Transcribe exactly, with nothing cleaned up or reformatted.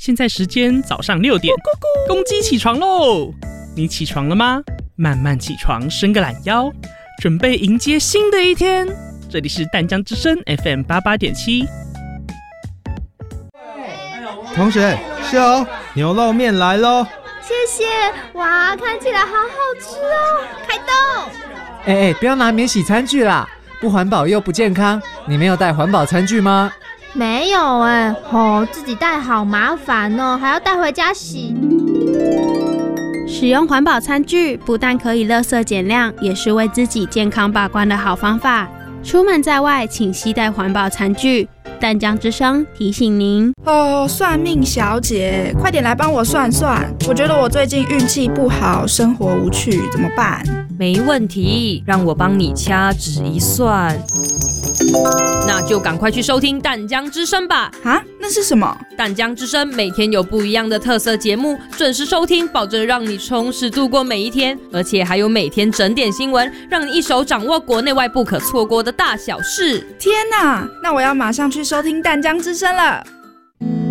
现在时间早上六点，公鸡起床喽！你起床了吗？慢慢起床，伸个懒腰，准备迎接新的一天。这里是淡江之声 F M 八八点七。 同学，秀牛肉面来咯！ 谢谢，哇，看起来好好吃哦！开动！ 哎哎，不要拿免洗餐具啦，不环保又不健康。你没有带环保餐具吗？ 没有哎，哦，自己带好麻烦哦，还要带回家洗。 使用环保餐具不但可以垃圾减量，也是为自己健康把关的好方法。出门在外，请携带环保餐具。淡江之声提醒您哦，算命小姐，快点来帮我算算。我觉得我最近运气不好，生活无趣，怎么办？ 没问题，让我帮你掐指一算。那就赶快去收听淡江之声吧。 啊，那是什么？ 淡江之声每天有不一样的特色节目，准时收听，保证让你充实度过每一天。而且还有每天整点新闻，让你一手掌握国内外不可错过的大小事。 天哪，那我要马上去收听淡江之声了。